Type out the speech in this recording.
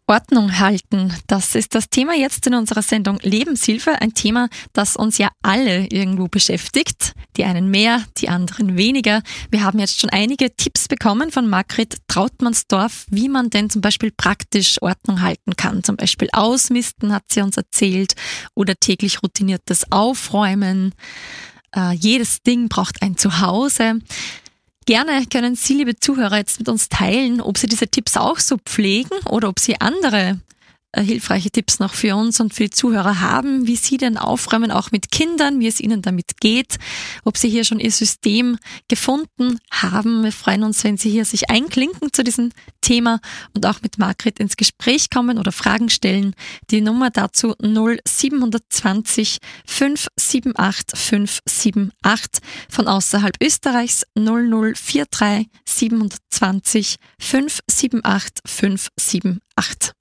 Ordnung halten, das ist das Thema jetzt in unserer Sendung Lebenshilfe. Ein Thema, das uns ja alle irgendwo beschäftigt. Die einen mehr, die anderen weniger. Wir haben jetzt schon einige Tipps bekommen von Margret Trautmannsdorf, wie man denn zum Beispiel praktisch Ordnung halten kann. Zum Beispiel ausmisten, hat sie uns erzählt, oder täglich routiniertes Aufräumen. Jedes Ding braucht ein Zuhause. Gerne können Sie, liebe Zuhörer, jetzt mit uns teilen, ob Sie diese Tipps auch so pflegen oder ob Sie andere hilfreiche Tipps noch für uns und für die Zuhörer haben, wie Sie denn aufräumen, auch mit Kindern, wie es Ihnen damit geht, ob Sie hier schon Ihr System gefunden haben. Wir freuen uns, wenn Sie hier sich einklinken zu diesem Thema und auch mit Margret ins Gespräch kommen oder Fragen stellen. Die Nummer dazu 0720 578 578, von außerhalb Österreichs 0043 720 578 578.